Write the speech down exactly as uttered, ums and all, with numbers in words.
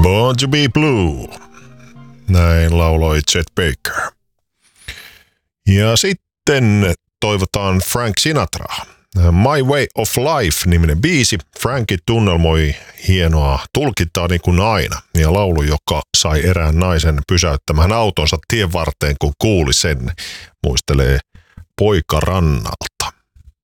Born to be Blue. Näin lauloi Chet Baker. Ja sitten toivotaan Frank Sinatraa. My Way of Life-niminen biisi. Franki tunnelmoi hienoa tulkintaa niin kuin aina. Ja laulu, joka sai erään naisen pysäyttämään autonsa tien varteen, kun kuuli sen. Muistelee poika rannalta.